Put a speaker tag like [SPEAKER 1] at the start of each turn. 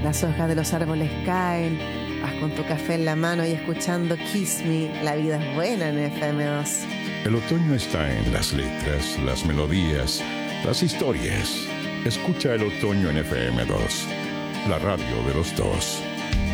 [SPEAKER 1] las hojas de los árboles caen, vas con tu café en la mano y escuchando Kiss Me. La vida es buena en FM2.
[SPEAKER 2] El otoño está en las letras, las melodías, las historias. Escucha el otoño en FM2, la radio de los dos.